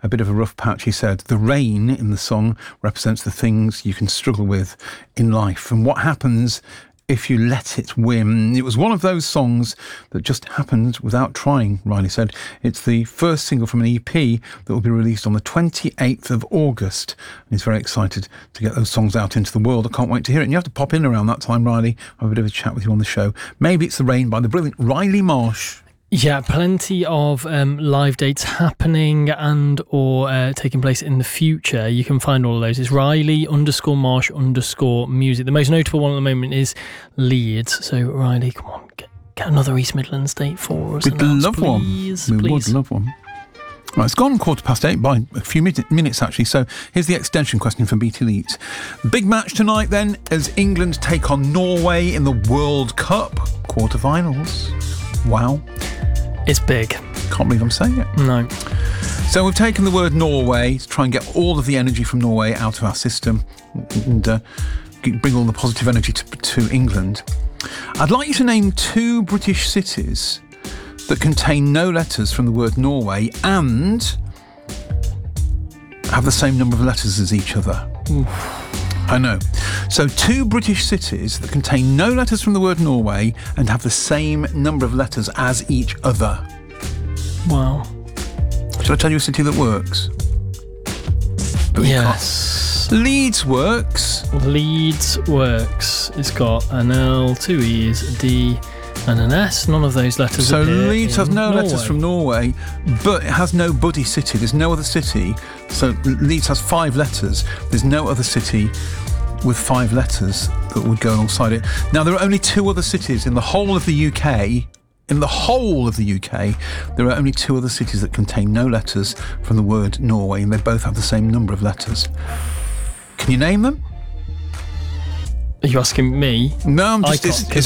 a bit of a rough patch, he said. The rain in the song represents the things you can struggle with in life and what happens if you let it win. It was one of those songs that just happened without trying, Riley said. It's the first single from an EP that will be released on the 28th of August. And he's very excited to get those songs out into the world. I can't wait to hear it. And you have to pop in around that time, Riley. I'll have a bit of a chat with you on the show. Maybe It's the Rain by the brilliant Riley Marsh. Yeah, plenty of live dates happening and or taking place in the future. You can find all of those. It's Riley_Marsh_music. The most notable one at the moment is Leeds. So, Riley, come on, get another East Midlands date for us. We'd love one. We would love one. Right, it's gone 8:15 by a few minutes, actually. So here's the extension question from BT Leeds. Big match tonight, then, as England take on Norway in the World Cup quarterfinals. Wow. It's big. Can't believe I'm saying it. No. So we've taken the word Norway to try and get all of the energy from Norway out of our system and bring all the positive energy to England. I'd like you to name 2 British cities that contain no letters from the word Norway and have the same number of letters as each other. Oof. I know. So 2 British cities that contain no letters from the word Norway and have the same number of letters as each other. Wow. Shall I tell you a city that works? Yes. Leeds works. Leeds works. It's got an L, 2 E's, a D and an S. None of those letters So appear Leeds has no Norway. letters from Norway, but it has no buddy city. There's no other city. So Leeds has 5 letters. There's no other city with 5 letters that would go alongside it. Now, there are only 2 other cities in the whole of the UK. In the whole of the UK, there are only 2 other cities that contain no letters from the word Norway, and they both have the same number of letters. Can you name them? Are you asking me? No, I'm just. Because